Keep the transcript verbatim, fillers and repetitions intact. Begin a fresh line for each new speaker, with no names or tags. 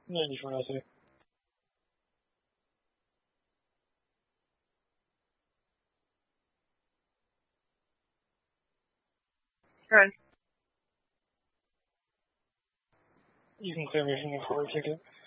那你说要谁？
Right.
You can clear me from the car ticket.